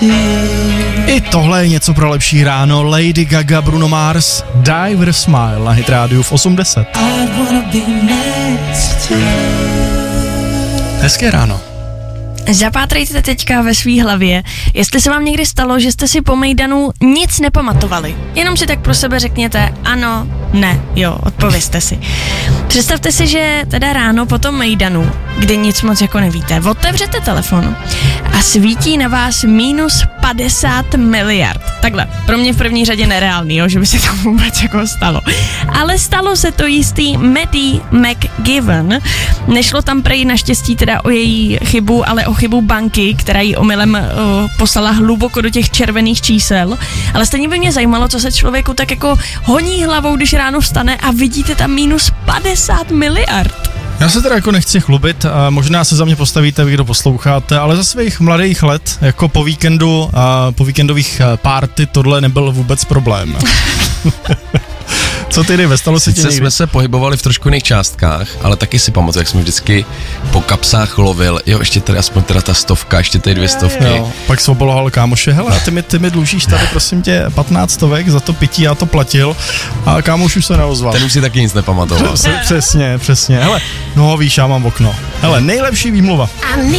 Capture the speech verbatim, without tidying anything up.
I tohle je něco pro lepší ráno. Lady Gaga, Bruno Mars, Diver Smile na Hit rádiu v osm deset. Hezké ráno. Zapátrejte teďka ve svý hlavě, jestli se vám někdy stalo, že jste si po mejdanu nic nepamatovali. Jenom si tak pro sebe řekněte ano, ne, jo, odpovězte si. Představte si, že teda ráno po tom mejdanu, kdy nic moc jako nevíte, otevřete telefon a svítí na vás minus padesát miliard. Takhle, pro mě v první řadě nereálný, jo, že by se to vůbec jako stalo. Ale stalo se to jistý Maddie McGivern. Nešlo tam prej naštěstí teda o její chybu, ale o chybu banky, která jí omylem uh, poslala hluboko do těch červených čísel. Ale stejně by mě zajímalo, co se člověku tak jako honí hlavou, když ráno vstane a vidíte tam minus padesát miliard. Já se teda jako nechci chlubit, a možná se za mě postavíte, vy kdo posloucháte, ale za svých mladých let, jako po víkendu a po víkendových party, tohle nebyl vůbec problém. Co ty, Dave, stalo se ti někdy? Jsme se pohybovali v trošku jiných částkách, ale taky si pamatuju, jak jsme vždycky po kapsách lovil, jo, ještě tady aspoň teda ta stovka, ještě ty dvě stovky. Jo, pak jsi oboloval kámoše, hele, ty mi, ty mi dlužíš tady, prosím tě, patnáct stovek za to pití, já to platil a kámoš už se neozval. Ten už si taky nic nepamatoval. Přesně, přesně, hele, no víš, já mám okno. Hele, nejlepší výmluva.